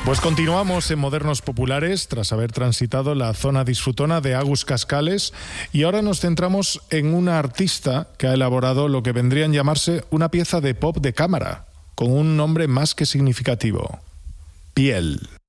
Pues continuamos en Modernos Populares tras haber transitado la zona disfrutona de Agus Cascales y ahora nos centramos en una artista que ha elaborado lo que vendrían a llamarse una pieza de pop de cámara, con un nombre más que significativo: Piel.